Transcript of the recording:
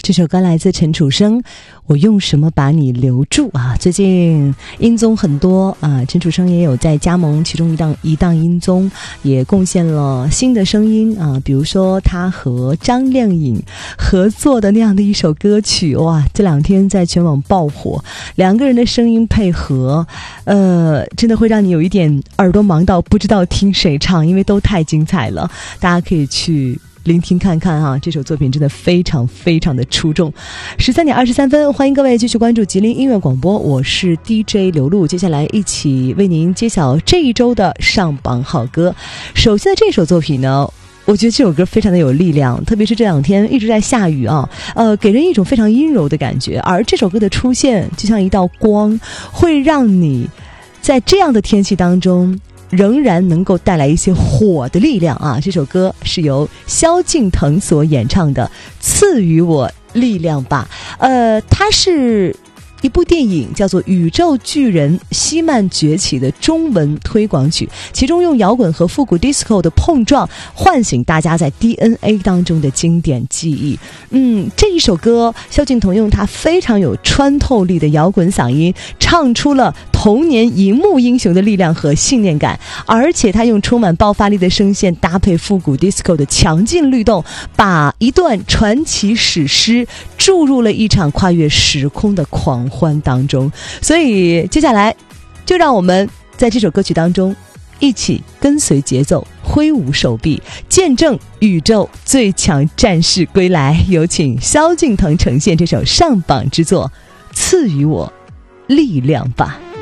这首歌来自陈楚生，我用什么把你留住啊？最近音综很多啊，陈楚生也有在加盟其中一档音综，也贡献了新的声音啊，比如说他和张靓颖合作的那样的一首歌曲，哇，这2天在全网爆火，两个人的声音配合，真的会让你有一点耳朵盲到不知道听谁唱，因为都太精彩了，大家可以去聆听看看啊，这首作品真的非常非常的出众。13点23分，欢迎各位继续关注吉林音乐广播，我是 DJ 刘露，接下来一起为您揭晓这一周的上榜好歌。首先的这首作品呢，我觉得这首歌非常的有力量，特别是这2天一直在下雨啊，给人一种非常阴柔的感觉，而这首歌的出现就像一道光，会让你在这样的天气当中仍然能够带来一些火的力量啊！这首歌是由萧敬腾所演唱的《赐予我力量吧》，它是一部电影叫做《宇宙巨人希曼崛起》的中文推广曲，其中用摇滚和复古 disco 的碰撞唤醒大家在 DNA 当中的经典记忆。这一首歌萧敬腾用他非常有穿透力的摇滚嗓音唱出了童年荧幕英雄的力量和信念感，而且他用充满爆发力的声线搭配复古 disco 的强劲律动，把一段传奇史诗注入了一场跨越时空的狂欢当中。所以接下来就让我们在这首歌曲当中一起跟随节奏挥舞手臂，见证宇宙最强战士归来。有请萧敬腾呈现这首上榜之作《赐予我力量吧》。